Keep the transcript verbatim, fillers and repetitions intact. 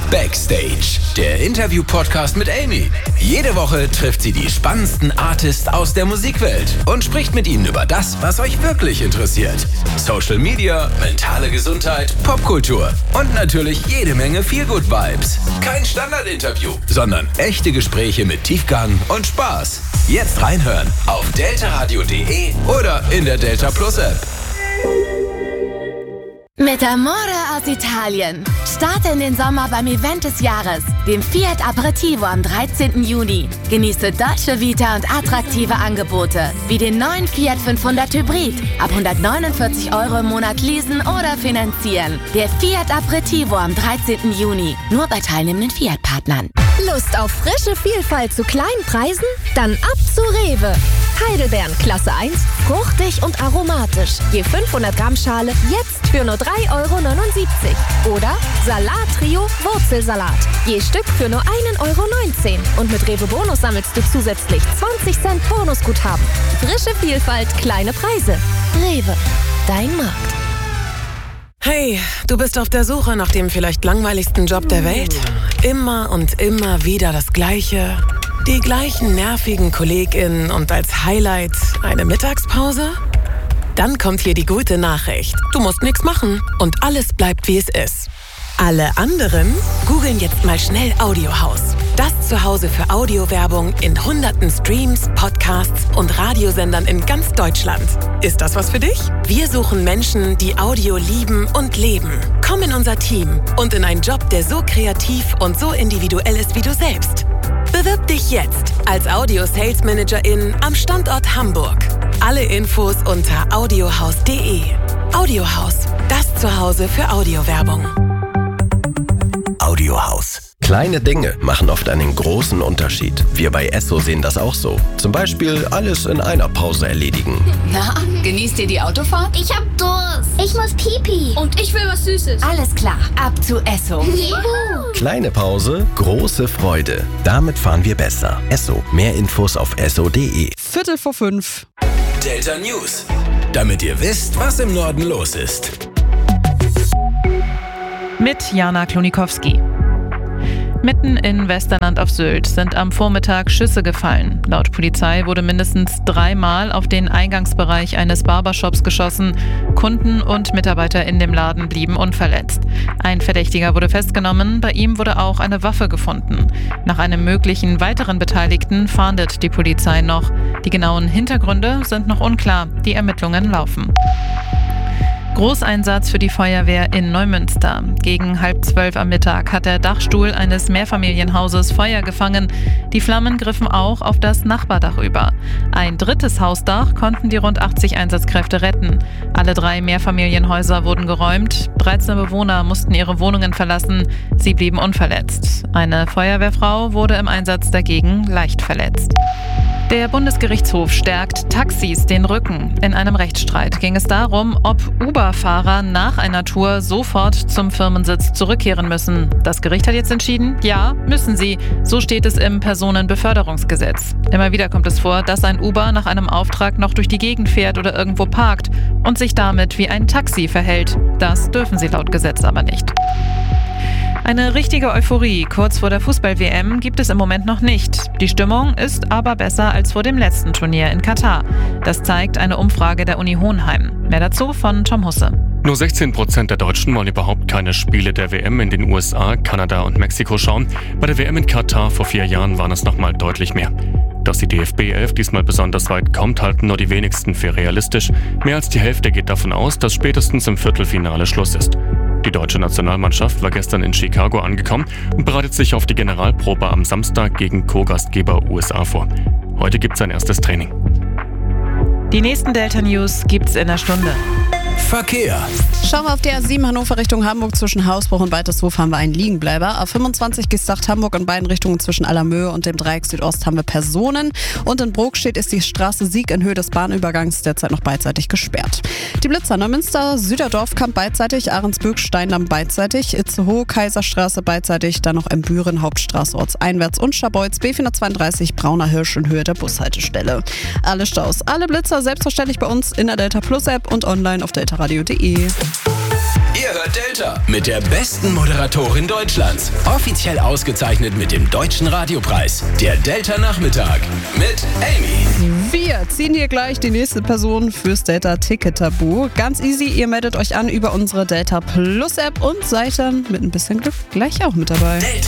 Backstage, der Interview-Podcast mit Amy. Jede Woche trifft sie die spannendsten Artists aus der Musikwelt und spricht mit ihnen über das, was euch wirklich interessiert. Social Media, mentale Gesundheit, Popkultur und natürlich jede Menge Feel-Good-Vibes. Kein Standardinterview, sondern echte Gespräche mit Tiefgang und Spaß. Jetzt reinhören auf deltaradio punkt de oder in der Delta Plus App. Mit Amore aus Italien. Starte in den Sommer beim Event des Jahres, dem Fiat Aperitivo am dreizehnten Juni. Genieße Dolce Vita und attraktive Angebote, wie den neuen Fiat fünfhundert Hybrid. Ab hundertneunundvierzig Euro im Monat leasen oder finanzieren. Der Fiat Aperitivo am dreizehnten Juni. Nur bei teilnehmenden Fiat-Partnern. Lust auf frische Vielfalt zu kleinen Preisen? Dann ab zu Rewe. Heidelbeeren Klasse eins, fruchtig und aromatisch. Je fünfhundert Gramm Schale jetzt für nur drei Euro neunundsiebzig. Oder Salat-Trio Wurzelsalat. Je Stück für nur ein Euro neunzehn. Und mit Rewe Bonus sammelst du zusätzlich zwanzig Cent Bonusguthaben. Frische Vielfalt, kleine Preise. Rewe, dein Markt. Hey, du bist auf der Suche nach dem vielleicht langweiligsten Job der Welt? Immer und immer wieder das Gleiche. Die gleichen nervigen KollegInnen und als Highlight eine Mittagspause? Dann kommt hier die gute Nachricht. Du musst nichts machen und alles bleibt, wie es ist. Alle anderen googeln jetzt mal schnell Audiohaus. Das Zuhause für Audiowerbung in hunderten Streams, Podcasts und Radiosendern in ganz Deutschland. Ist das was für dich? Wir suchen Menschen, die Audio lieben und leben. Komm in unser Team und in einen Job, der so kreativ und so individuell ist wie du selbst. Bewirb dich jetzt als Audio-Sales-Managerin am Standort Hamburg. Alle Infos unter audiohaus punkt de. Audiohaus, das Zuhause für Audiowerbung. Audiohaus. Kleine Dinge machen oft einen großen Unterschied. Wir bei Esso sehen das auch so. Zum Beispiel alles in einer Pause erledigen. Na, genießt ihr die Autofahrt? Ich hab Durst. Ich muss Pipi. Und ich will was Süßes. Alles klar, ab zu Esso. Juhu. Kleine Pause, große Freude. Damit fahren wir besser. Esso. Mehr Infos auf esso punkt de. Viertel vor fünf. Delta News. Damit ihr wisst, was im Norden los ist. Mit Jana Klonikowski. Mitten in Westerland auf Sylt sind am Vormittag Schüsse gefallen. Laut Polizei wurde mindestens dreimal auf den Eingangsbereich eines Barbershops geschossen. Kunden und Mitarbeiter in dem Laden blieben unverletzt. Ein Verdächtiger wurde festgenommen, bei ihm wurde auch eine Waffe gefunden. Nach einem möglichen weiteren Beteiligten fahndet die Polizei noch. Die genauen Hintergründe sind noch unklar, die Ermittlungen laufen. Großeinsatz für die Feuerwehr in Neumünster. Gegen halb zwölf am Mittag hat der Dachstuhl eines Mehrfamilienhauses Feuer gefangen. Die Flammen griffen auch auf das Nachbardach über. Ein drittes Hausdach konnten die rund achtzig Einsatzkräfte retten. Alle drei Mehrfamilienhäuser wurden geräumt. dreizehn Bewohner mussten ihre Wohnungen verlassen. Sie blieben unverletzt. Eine Feuerwehrfrau wurde im Einsatz dagegen leicht verletzt. Der Bundesgerichtshof stärkt Taxis den Rücken. In einem Rechtsstreit ging es darum, ob Uber-Fahrer nach einer Tour sofort zum Firmensitz zurückkehren müssen. Das Gericht hat jetzt entschieden, ja, müssen sie. So steht es im Personenbeförderungsgesetz. Immer wieder kommt es vor, dass ein Uber nach einem Auftrag noch durch die Gegend fährt oder irgendwo parkt und sich damit wie ein Taxi verhält. Das dürfen sie laut Gesetz aber nicht. Eine richtige Euphorie kurz vor der Fußball-W M gibt es im Moment noch nicht. Die Stimmung ist aber besser als vor dem letzten Turnier in Katar. Das zeigt eine Umfrage der Uni Hohenheim. Mehr dazu von Tom Husse. Nur sechzehn Prozent der Deutschen wollen überhaupt keine Spiele der W M in den U S A, Kanada und Mexiko schauen. Bei der W M in Katar vor vier Jahren waren es nochmal deutlich mehr. Dass die D F B elf diesmal besonders weit kommt, halten nur die wenigsten für realistisch. Mehr als die Hälfte geht davon aus, dass spätestens im Viertelfinale Schluss ist. Die deutsche Nationalmannschaft war gestern in Chicago angekommen und bereitet sich auf die Generalprobe am Samstag gegen Co-Gastgeber U S A vor. Heute gibt es sein erstes Training. Die nächsten Delta News gibt's in einer Stunde. Verkehr. Schauen wir auf die A sieben Hannover Richtung Hamburg. Zwischen Hausbruch und Weitershof haben wir einen Liegenbleiber. A fünfundzwanzig Gestacht Hamburg in beiden Richtungen zwischen Allermöhe und dem Dreieck Südost haben wir Personen. Und in Brokstedt ist die Straße Sieg in Höhe des Bahnübergangs derzeit noch beidseitig gesperrt. Die Blitzer Neumünster, Süderdorfkamp beidseitig, Ahrensbürg, Steindamm beidseitig, Itzehoe, Kaiserstraße beidseitig, dann noch Embüren, Hauptstraße ortseinwärts und Scharbeutz, B vierhundertzweiunddreißig, Brauner Hirsch in Höhe der Bushaltestelle. Alle Staus, alle Blitzer selbstverständlich bei uns in der Delta Plus App und online auf deltaradio punkt de. Ihr hört Delta mit der besten Moderatorin Deutschlands. Offiziell ausgezeichnet mit dem Deutschen Radiopreis. Der Delta Nachmittag mit Amy. Wir ziehen hier gleich die nächste Person fürs Delta Ticket Tabu. Ganz easy, ihr meldet euch an über unsere Delta Plus App und seid dann mit ein bisschen Glück gleich auch mit dabei. Delta.